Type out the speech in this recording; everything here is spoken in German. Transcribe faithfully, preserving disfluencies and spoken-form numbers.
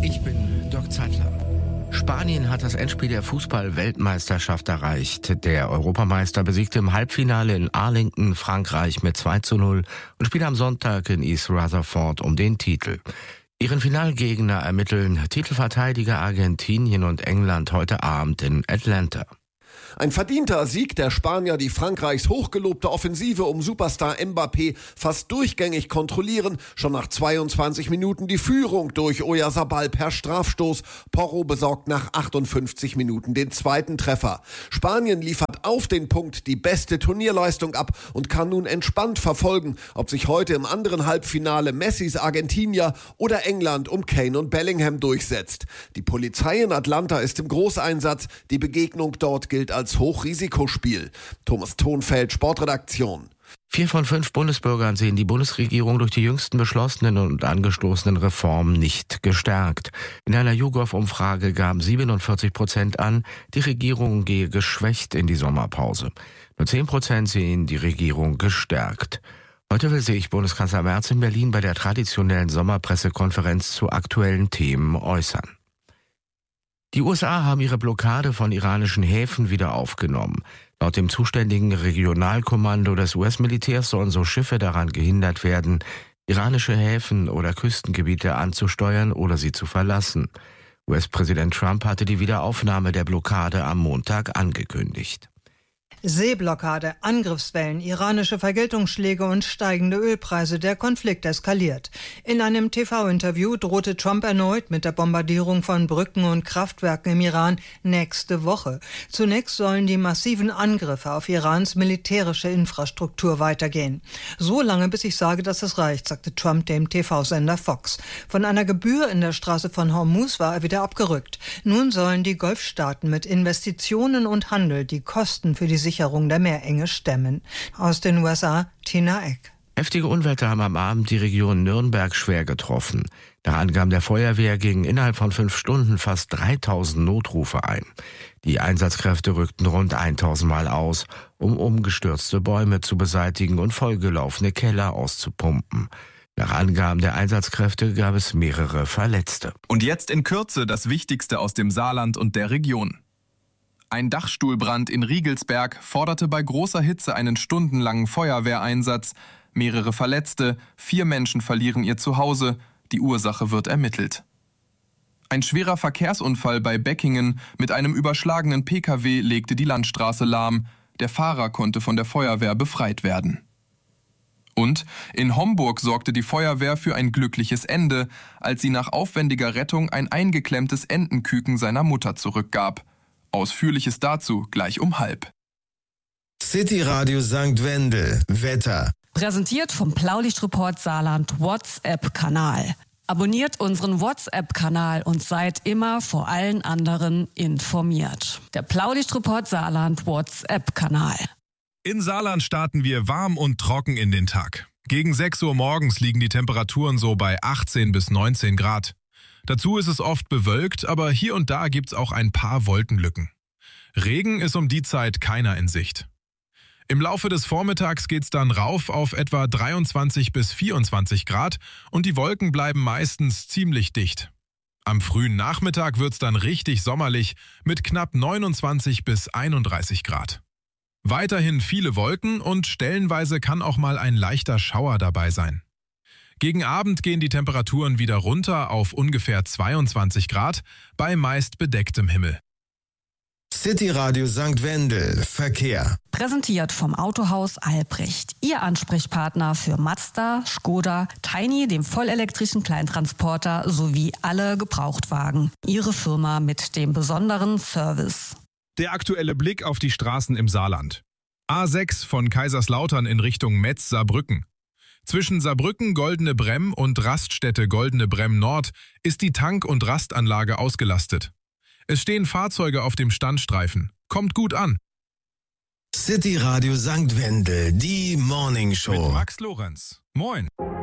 Ich bin Dirk Zeitler. Spanien hat das Endspiel der Fußball-Weltmeisterschaft erreicht. Der Europameister besiegte im Halbfinale in Arlington Frankreich mit zwei zu null und spielt am Sonntag in East Rutherford um den Titel. Ihren Finalgegner ermitteln Titelverteidiger Argentinien und England heute Abend in Atlanta. Ein verdienter Sieg der Spanier, die Frankreichs hochgelobte Offensive um Superstar Mbappé fast durchgängig kontrollieren. Schon nach zweiundzwanzig Minuten die Führung durch Oyarzabal per Strafstoß. Porro besorgt nach achtundfünfzig Minuten den zweiten Treffer. Spanien liefert auf den Punkt die beste Turnierleistung ab und kann nun entspannt verfolgen, ob sich heute im anderen Halbfinale Messis Argentinier oder England um Kane und Bellingham durchsetzt. Die Polizei in Atlanta ist im Großeinsatz. Die Begegnung dort gilt als als Hochrisikospiel. Thomas Thonfeld, Sportredaktion. Vier von fünf Bundesbürgern sehen die Bundesregierung durch die jüngsten beschlossenen und angestoßenen Reformen nicht gestärkt. In einer YouGov-Umfrage gaben siebenundvierzig Prozent an, die Regierung gehe geschwächt in die Sommerpause. Nur zehn Prozent sehen die Regierung gestärkt. Heute will sich Bundeskanzler Merz in Berlin bei der traditionellen Sommerpressekonferenz zu aktuellen Themen äußern. Die U S A haben ihre Blockade von iranischen Häfen wieder aufgenommen. Laut dem zuständigen Regionalkommando des U S-Militärs sollen so Schiffe daran gehindert werden, iranische Häfen oder Küstengebiete anzusteuern oder sie zu verlassen. U S-Präsident Trump hatte die Wiederaufnahme der Blockade am Montag angekündigt. Seeblockade, Angriffswellen, iranische Vergeltungsschläge und steigende Ölpreise. Der Konflikt eskaliert. In einem T V-Interview drohte Trump erneut mit der Bombardierung von Brücken und Kraftwerken im Iran nächste Woche. Zunächst sollen die massiven Angriffe auf Irans militärische Infrastruktur weitergehen. So lange, bis ich sage, dass es reicht, sagte Trump dem T V-Sender Fox. Von einer Gebühr in der Straße von Hormuz war er wieder abgerückt. Nun sollen die Golfstaaten mit Investitionen und Handel die Kosten für die Sicherung der Meerenge stemmen. Aus den U S A, Tina Eck. Heftige Unwetter haben am Abend die Region Nürnberg schwer getroffen. Nach Angaben der Feuerwehr gingen innerhalb von fünf Stunden fast dreitausend Notrufe ein. Die Einsatzkräfte rückten rund tausend Mal aus, um umgestürzte Bäume zu beseitigen und vollgelaufene Keller auszupumpen. Nach Angaben der Einsatzkräfte gab es mehrere Verletzte. Und jetzt in Kürze das Wichtigste aus dem Saarland und der Region. Ein Dachstuhlbrand in Riegelsberg forderte bei großer Hitze einen stundenlangen Feuerwehreinsatz. Mehrere Verletzte, vier Menschen verlieren ihr Zuhause. Die Ursache wird ermittelt. Ein schwerer Verkehrsunfall bei Beckingen mit einem überschlagenen P K W legte die Landstraße lahm. Der Fahrer konnte von der Feuerwehr befreit werden. Und in Homburg sorgte die Feuerwehr für ein glückliches Ende, als sie nach aufwendiger Rettung ein eingeklemmtes Entenküken seiner Mutter zurückgab. Ausführliches dazu gleich um halb. City Radio Sankt Wendel, Wetter. Präsentiert vom Blaulichtreport Saarland WhatsApp-Kanal. Abonniert unseren WhatsApp-Kanal und seid immer vor allen anderen informiert. Der Blaulichtreport Saarland WhatsApp-Kanal. In Saarland starten wir warm und trocken in den Tag. Gegen sechs Uhr morgens liegen die Temperaturen so bei achtzehn bis neunzehn Grad. Dazu ist es oft bewölkt, aber hier und da gibt's auch ein paar Wolkenlücken. Regen ist um die Zeit keiner in Sicht. Im Laufe des Vormittags geht's dann rauf auf etwa dreiundzwanzig bis vierundzwanzig Grad und die Wolken bleiben meistens ziemlich dicht. Am frühen Nachmittag wird's dann richtig sommerlich mit knapp neunundzwanzig bis einunddreißig Grad. Weiterhin viele Wolken und stellenweise kann auch mal ein leichter Schauer dabei sein. Gegen Abend gehen die Temperaturen wieder runter auf ungefähr zweiundzwanzig Grad bei meist bedecktem Himmel. City Radio Sankt Wendel, Verkehr. Präsentiert vom Autohaus Albrecht. Ihr Ansprechpartner für Mazda, Skoda, Tiny, dem vollelektrischen Kleintransporter sowie alle Gebrauchtwagen. Ihre Firma mit dem besonderen Service. Der aktuelle Blick auf die Straßen im Saarland. A sechs von Kaiserslautern in Richtung Metz-Saarbrücken. Zwischen Saarbrücken Goldene Bremm und Raststätte Goldene Bremm Nord ist die Tank- und Rastanlage ausgelastet. Es stehen Fahrzeuge auf dem Standstreifen. Kommt gut an. City Radio Sankt Wendel, die Morning Show. Mit Max Lorenz. Moin.